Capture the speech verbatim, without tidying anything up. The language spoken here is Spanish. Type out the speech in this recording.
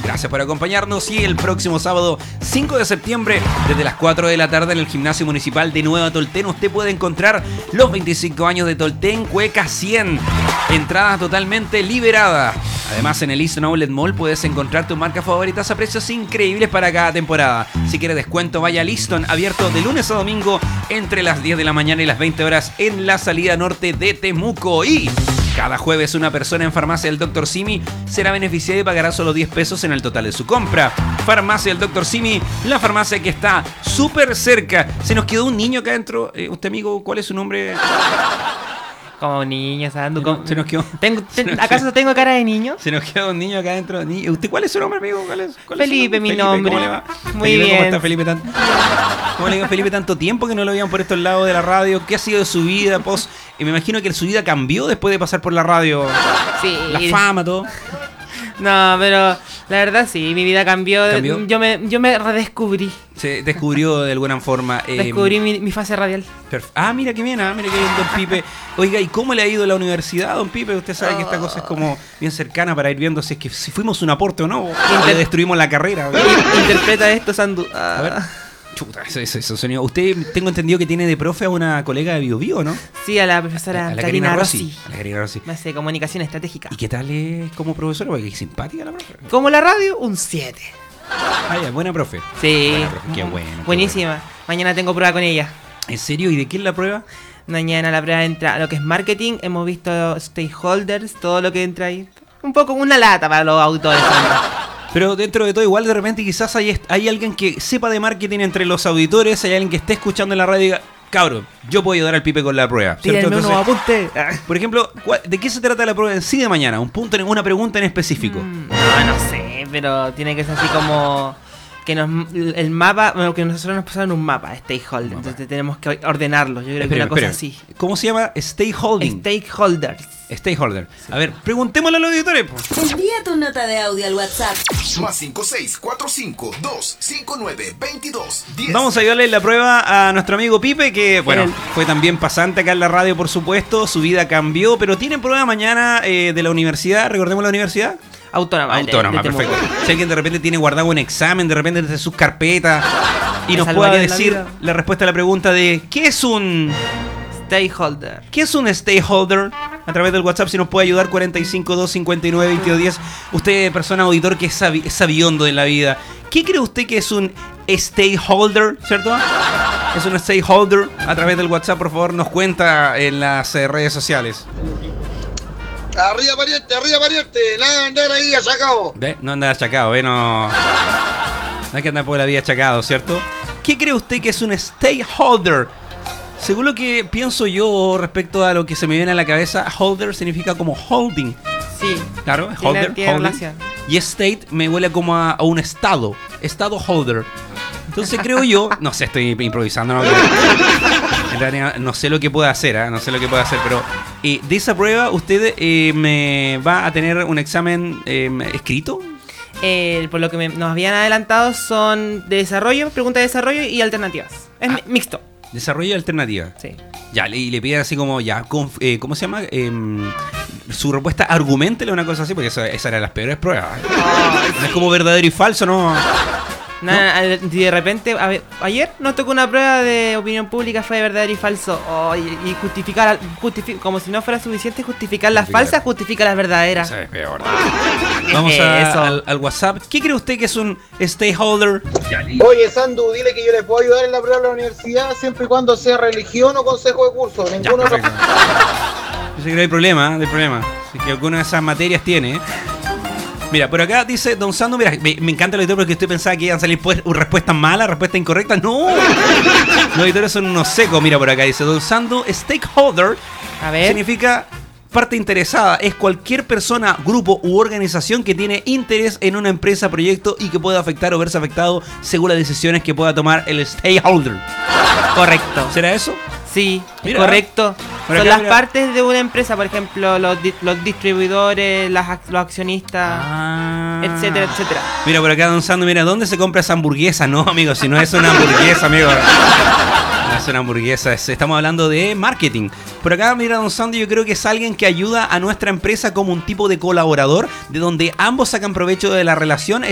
Gracias por acompañarnos y el próximo sábado cinco de septiembre desde las cuatro de la tarde en el Gimnasio Municipal de Nueva Tolten usted puede encontrar los veinticinco años de Tolten Cueca cien. Entradas totalmente liberadas. Además en el Easton Outlet Mall puedes encontrar tus marcas favoritas a precios increíbles para cada temporada. Si quieres descuento vaya al Easton, abierto de lunes a domingo entre las diez de la mañana y las veinte horas en la salida norte de Temuco. Y cada jueves una persona en Farmacia del doctor Simi será beneficiada y pagará solo diez pesos en el total de su compra. Farmacia del doctor Simi, la farmacia que está súper cerca. Se nos quedó un niño acá adentro. Eh, usted, amigo, ¿cuál es su nombre? Como niño, ¿sabes? Se, se nos quedó. Tengo, ten, nos ¿Acaso quedó, tengo cara de niño? Se nos quedó un niño acá adentro. ¿Usted cuál es su nombre, amigo? ¿Cuál es, cuál Felipe, es mi Felipe, nombre. ¿Cómo le va? Muy Felipe, bien. ¿Cómo está Felipe? Tanto, ¿Cómo le va Felipe tanto tiempo que no lo veían por estos lados de la radio? ¿Qué ha sido de su vida? Post, y me imagino que su vida cambió después de pasar por la radio. Sí. La fama, todo. No, pero la verdad sí, mi vida cambió. ¿Cambió? Yo me, yo me redescubrí. Se descubrió de alguna forma. Eh, Descubrí mi, mi fase radial. Perf- ah, mira qué bien, ah, mira qué bien, don Pipe. Oiga, ¿y cómo le ha ido a la universidad, don Pipe? Usted sabe que esta cosa es como bien cercana para ir viendo si es que si fuimos un aporte o no, o Inter- le destruimos la carrera. Interpreta esto, Sandu. A ver. Chuta, eso, eso, eso sonido. Usted, tengo entendido que tiene de profe a una colega de Bio Bio, ¿no? Sí, a la profesora A la Karina, Karina Rossi. Rossi. A la Karina Rossi. Me hace comunicación estratégica. ¿Y qué tal es como profesora? Porque es simpática la profe. Como la radio, un siete. Ah, ya, buena profe. Sí. Buena profe, qué bueno. qué Buenísima. Mañana tengo prueba con ella. bueno. ¿En serio? ¿Y de qué es la prueba? Mañana la prueba entra a lo que es marketing. Hemos visto stakeholders, todo lo que entra ahí. Un poco una lata para los autores. Pero dentro de todo, igual de repente quizás hay, hay alguien que sepa de marketing entre los auditores, hay alguien que esté escuchando en la radio y diga, cabrón, yo puedo ayudar al Pipe con la prueba. ¿Cierto? Tírenme unos apuntes. Por ejemplo, ¿cuál- ¿de qué se trata la prueba en sí de mañana? Un punto, en- una pregunta en específico. Mm, no, no sé, pero tiene que ser así como que nos el mapa, bueno, que nosotros nos pasaron un mapa, stakeholder, Mapa. entonces tenemos que ordenarlo. Yo creo que Espérame, una cosa espérame. así. ¿Cómo se llama? Stakeholding. Stakeholders. Stakeholder. A ver, preguntémosle a los auditores. po. Envía tu nota de audio al WhatsApp. Más cinco seis cuatro cinco dos cinco nueve veintidós diez. Vamos a ayudarle en la prueba a nuestro amigo Pipe, que bueno, El- fue también pasante acá en la radio, por supuesto. Su vida cambió, pero tiene prueba mañana eh, de la universidad. Recordemos la universidad. Autónoma. Autónoma, de- de perfecto. Temuco. Si alguien de repente tiene guardado un examen, de repente desde sus carpetas, y Me nos salvaría pueda la decir vida. la respuesta a la pregunta de ¿qué es un Stakeholder. qué es un stakeholder? A través del WhatsApp, si nos puede ayudar, cuarenta y cinco, dos cincuenta y nueve, veintidós diez. Usted, persona auditor que es, sabi- es sabiondo en la vida, ¿qué cree usted que es un stakeholder, cierto? ¿Es un stakeholder? A través del WhatsApp, por favor, nos cuenta en las eh, redes sociales. Arriba pariente, arriba pariente, nada de andar ahí achacado. ¿Ve? No anda achacado, ¿ve? No, no hay que andar por la vida achacado, ¿cierto? ¿Qué cree usted que es un stakeholder? Según lo que pienso yo respecto a lo que se me viene a la cabeza, holder significa como holding. Sí. Claro, Tiene- holder, tiene holding. relación. Y state me huele como a, a un estado, estado holder. Entonces creo yo, no sé, estoy improvisando, ¿no? Pero en realidad no sé lo que pueda hacer, ¿eh? no sé lo que pueda hacer, pero eh, de esa prueba usted eh, me va a tener un examen eh, escrito. Eh, por lo que me- nos habían adelantado son de desarrollo, preguntas de desarrollo y alternativas. Es Ah. mi- mixto. Desarrollo de alternativa. Sí. Ya, le- y le piden así como, ya, conf- eh, ¿cómo se llama? Em, su respuesta, argumentele una cosa así, porque esa, esa era las peores pruebas. No es como verdadero y falso, ¿no? Nada, al- de repente, a ver, ayer nos tocó una prueba de opinión pública, fue de verdadero y falso. Oh, y, y justificar, justifi- como si no fuera suficiente justificar las Justificar. falsas, justifica las verdaderas. Esa es peor. Vamos a- Eso. al, al WhatsApp. ¿Qué cree usted que es un stakeholder? Oye, Sandu, dile que yo le puedo ayudar en la prueba de la universidad siempre y cuando sea religión o consejo de curso. Ya, Ninguno de los- perfecto. Yo sé que no hay problema, no hay problema. Si que alguna de esas materias tiene. Mira, por acá dice Don Sando, mira, me, me encanta el editor porque usted pensaba que iban a salir pues, respuestas malas, respuestas incorrectas. ¡No! Los editores son unos secos. Mira, por acá dice Don Sando, stakeholder A ver. significa parte interesada. Es cualquier persona, grupo u organización que tiene interés en una empresa, proyecto y que pueda afectar o verse afectado según las decisiones que pueda tomar el stakeholder. Correcto. ¿Será eso? Sí, Mira. correcto. Por Son acá, las mira. partes de una empresa, por ejemplo, los, di- los distribuidores, las, ac- los accionistas, Ah. etcétera, etcétera. Mira, por acá Don Sando, mira, ¿dónde se compra esa hamburguesa? No, amigo, si no es una hamburguesa, amigo. No es una hamburguesa, es- estamos hablando de marketing. Por acá, mira, Don Sando, yo creo que es alguien que ayuda a nuestra empresa como un tipo de colaborador, de donde ambos sacan provecho de la relación.